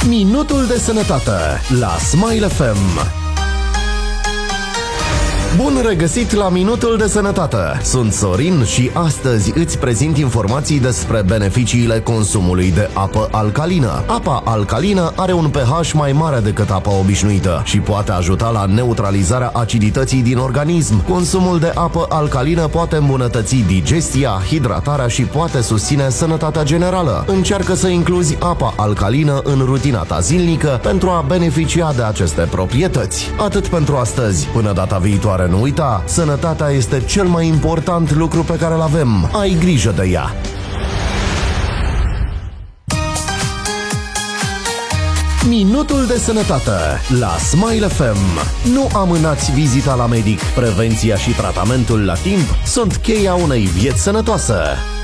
Minutul de sănătate la Smile FM. Bun regăsit la Minutul de Sănătate! Sunt Sorin și astăzi îți prezint informații despre beneficiile consumului de apă alcalină. Apa alcalină are un pH mai mare decât apa obișnuită și poate ajuta la neutralizarea acidității din organism. Consumul de apă alcalină poate îmbunătăți digestia, hidratarea și poate susține sănătatea generală. Încearcă să incluzi apa alcalină în rutina ta zilnică pentru a beneficia de aceste proprietăți. Atât pentru astăzi. Până data viitoare, nu uita, sănătatea este cel mai important lucru pe care îl avem. Ai grijă de ea! Minutul de sănătate la Smile FM. Nu amânați vizita la medic. Prevenția și tratamentul la timp sunt cheia unei vieți sănătoase.